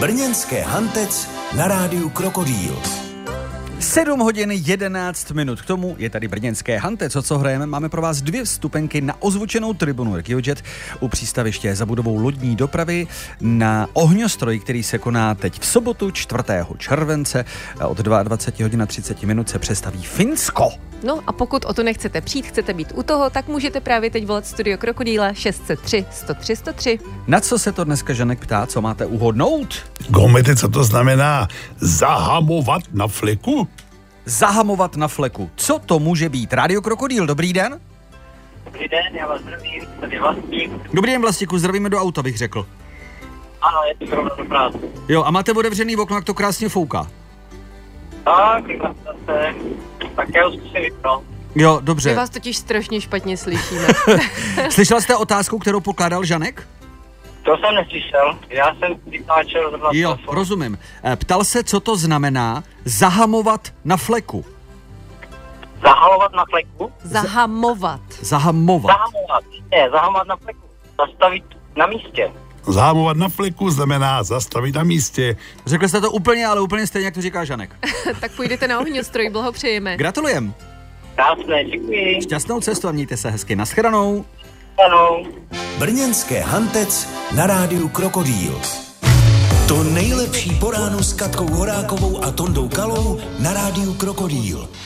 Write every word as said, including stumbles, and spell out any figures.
Brněnské Hantec na rádiu Krokodýl. sedm hodin jedenáct minut k tomu je tady brněnské Hantec. O co hrajeme? Máme pro vás dvě vstupenky na ozvučenou tribunu RegioJet u přístaviště za budovou lodní dopravy na ohňostroj, který se koná teď v sobotu čtvrtého července. Od dvacet dva hodin a třicet minut se přestaví Finsko. No a pokud o to nechcete přijít, chcete být u toho, tak můžete právě teď volat Studio Krokodýla šest set tři sto tři sto tři. Na co se to dneska Žanek ptá, co máte uhodnout? Gomety, co to znamená zahamovat na fleku? Zahamovat na fleku. Co to může být? Rádio Krokodýl, dobrý den. Dobrý den, já vás zdravím, tady Vlastík. Dobrý den, Vlastíku, zdravíme do auta, bych řekl. Ano, je to zrovna do práce. Jo, a máte otevřený okno, jak to krásně fouká. Tak, se. Tak já ho zkusím vypnout. Jo, dobře. My vás totiž strašně špatně slyšíme. Slyšela jste otázku, kterou pokládal Žanek? To jsem neslyšel, já jsem vytáčel zrovna Jo, telefon. rozumím. Ptal se, co to znamená zahamovat na fleku. Zahalovat na fleku? Zahamovat. Zahamovat. Zahamovat, ne, zahamovat na fleku. Zastavit na místě. Zahamovat na fleku znamená zastavit na místě. Řekl jste to úplně, ale úplně stejně, jak to říká Žanek. Tak půjdete na ohňostroj, blahopřejeme. Gratulujem. Krásné, děkuji. Šťastnou cestu a mějte se hezky. Naschledanou. Ano. Brněnské Hantec na rádiu Krokodýl. To nejlepší po ránu s Katkou Horákovou a Tondou Kalou na rádiu Krokodýl.